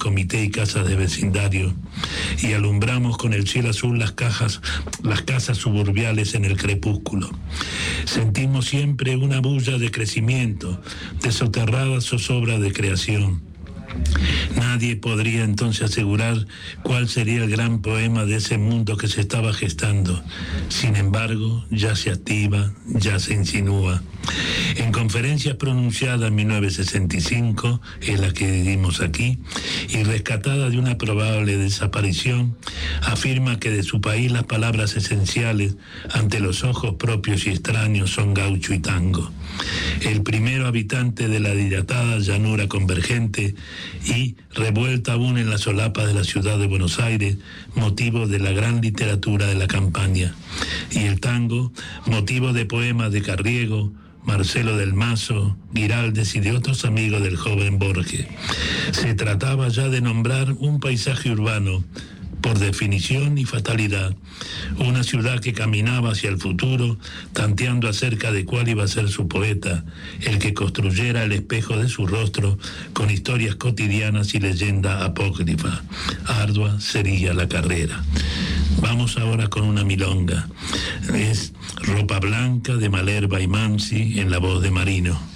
comité y casas de vecindario, y alumbramos con el cielo azul las casas suburbiales en el crepúsculo. Sentimos siempre una bulla de crecimiento, de soterrada zozobra de creación. Nadie podría entonces asegurar cuál sería el gran poema de ese mundo que se estaba gestando. Sin embargo, ya se activa, ya se insinúa. En conferencias pronunciadas en 1965, en la que dimos aquí, y rescatada de una probable desaparición, afirma que de su país las palabras esenciales ante los ojos propios y extraños son gaucho y tango. El primero habitante de la dilatada llanura convergente y revuelta aún en la solapa de la ciudad de Buenos Aires, motivo de la gran literatura de la campaña. Y el tango, motivo de poemas de Carriego, Marcelo del Mazo, Giraldes y de otros amigos del joven Borges. Se trataba ya de nombrar un paisaje urbano, por definición y fatalidad, una ciudad que caminaba hacia el futuro, tanteando acerca de cuál iba a ser su poeta, el que construyera el espejo de su rostro con historias cotidianas y leyenda apócrifa. Ardua sería la carrera. Vamos ahora con una milonga. Es Ropa Blanca de Malerva y Mansi en la voz de Marino.